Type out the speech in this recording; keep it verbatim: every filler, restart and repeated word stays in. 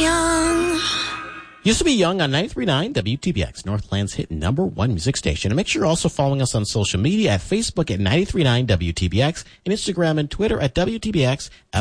Young. Used to be Young on ninety-three point nine W T B X, Northland's hit number one music station. And make sure you're also following us on social media at Facebook at ninety-three point nine W T B X and Instagram and Twitter at W T B X